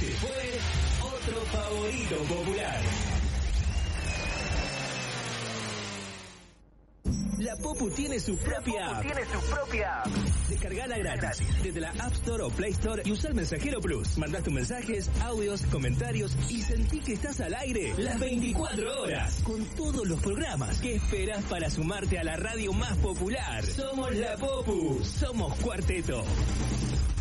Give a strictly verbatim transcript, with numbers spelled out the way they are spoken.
Este fue otro favorito popular. La Popu tiene su propia app. tiene su propia app. Descargala gratis desde la App Store o Play Store y usa el Mensajero Plus. Mandás tus mensajes, audios, comentarios y sentí que estás al aire las veinticuatro horas con todos los programas. ¿Qué esperas para sumarte a la radio más popular? Somos La Popu, somos Cuarteto.